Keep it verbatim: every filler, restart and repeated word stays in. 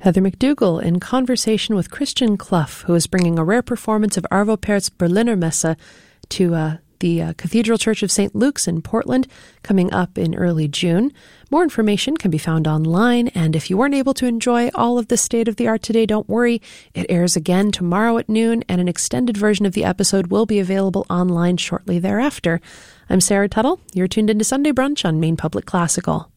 Heather McDougall in conversation with Christian Clough, who is bringing a rare performance of Arvo Pärt's Berliner Messe to uh, the uh, Cathedral Church of Saint Luke's in Portland, coming up in early June. More information can be found online, and if you weren't able to enjoy all of the State of the Art today, don't worry. It airs again tomorrow at noon, and an extended version of the episode will be available online shortly thereafter. I'm Sarah Tuttle. You're tuned into Sunday Brunch on Maine Public Classical.